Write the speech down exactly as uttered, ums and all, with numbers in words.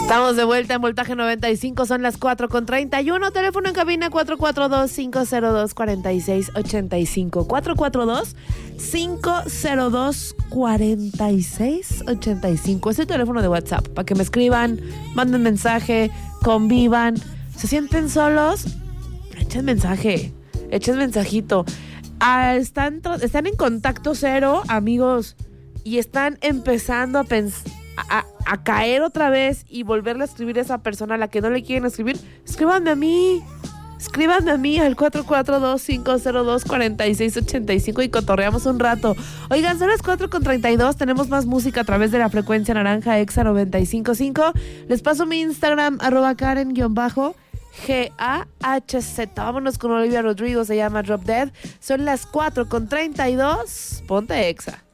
Estamos de vuelta en Voltaje noventa y cinco, son las cuatro con treinta y uno. Teléfono en cabina cuatro cuatro dos, cinco cero dos, cuatro seis ocho cinco. cuatro cuatro dos, cinco cero dos, cuatro seis ocho cinco. Es el teléfono de WhatsApp para que me escriban, manden mensaje, convivan. ¿Se sienten solos? Echen mensaje, echen mensajito. Ah, están, están en contacto cero, amigos, y están empezando a pensar. A, a caer otra vez y volverle a escribir a esa persona a la que no le quieren escribir. Escríbanme a mí. Escríbanme a mí al cuatro cuatro dos, cinco cero dos, cuatro seis ocho cinco y cotorreamos un rato. Oigan, son las cuatro con treinta y dos. Tenemos más música a través de la frecuencia naranja Exa noventa y cinco punto cinco. Les paso mi Instagram, arroba Karen-G A H Z. Vámonos con Olivia Rodrigo, se llama Drop Dead. Son las cuatro con treinta y dos. Ponte Exa.